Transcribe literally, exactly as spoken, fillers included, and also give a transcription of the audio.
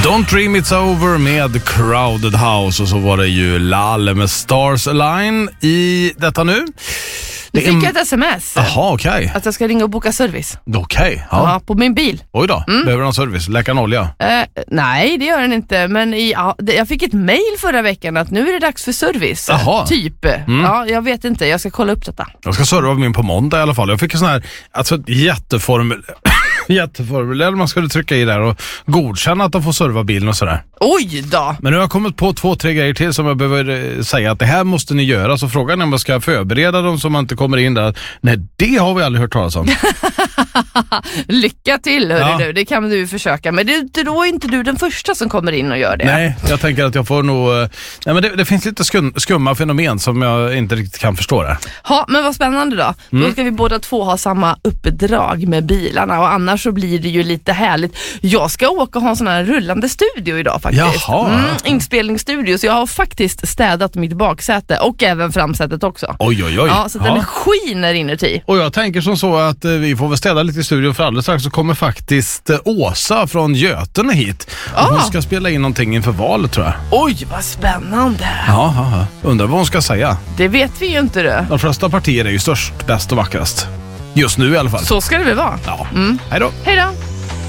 Don't Dream It's Over med Crowded House, och så var det ju Lalle med Stars Align i detta nu. Nu fick jag ett sms. Jaha, okej. Okay. Att jag ska ringa och boka service. Okej, okay, ja. Ja, på min bil. Oj då, mm. behöver du någon service? Läcka en olja? Eh, nej, det gör den inte. Men i, ja, det, jag fick ett mejl förra veckan att nu är det dags för service. Jaha. Typ. Mm. Ja, jag vet inte, jag ska kolla upp detta. Jag ska serva min på måndag i alla fall. Jag fick en sån här, alltså jätteformel... jätteformulär man skulle trycka i där och godkänna att de får serva bilen och sådär. Oj då! Men nu har jag kommit på två, tre grejer till som jag behöver säga att det här måste ni göra. Så frågan är om jag ska förbereda dem så man inte kommer in där. Nej, det har vi aldrig hört talas om. Lycka till, hörru Ja. du. Det kan du försöka. Men det, då är inte du den första som kommer in och gör det. Nej, jag tänker att jag får nog... Nej, men det, det finns lite skum, skumma fenomen som jag inte riktigt kan förstå det. Ja, men vad spännande då. Mm. Då ska vi båda två ha samma uppdrag med bilarna, och annars så blir det ju lite härligt. Jag ska åka och ha en sån här rullande studio idag faktiskt. Jaha. Mm, inspelningsstudio, så jag har faktiskt städat mitt baksäte och även framsätet också. Oj, oj, oj. Ja, så den skiner inuti. Och jag tänker som så att eh, vi får väl städa lite i studion, för alldeles strax så kommer faktiskt eh, Åsa från Götene hit. Ah. Hon ska spela in någonting inför valet, tror jag. Oj, vad spännande. Ja, ja, ja. Undrar vad hon ska säga. Det vet vi ju inte det. De flesta partier är ju störst, bäst och vackrast. Just nu i alla fall. Så ska det väl vara. Ja, mm. Hej då. Hej då.